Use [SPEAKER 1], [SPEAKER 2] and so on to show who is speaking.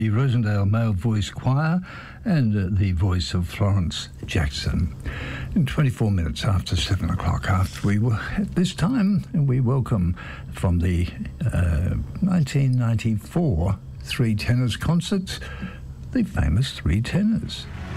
[SPEAKER 1] the Rosendale Male Voice Choir and the voice of Florence Jackson. In 24 minutes after 7 o'clock, after we were at this time, we welcome from the 1994 Three Tenors concerts, the famous Three Tenors.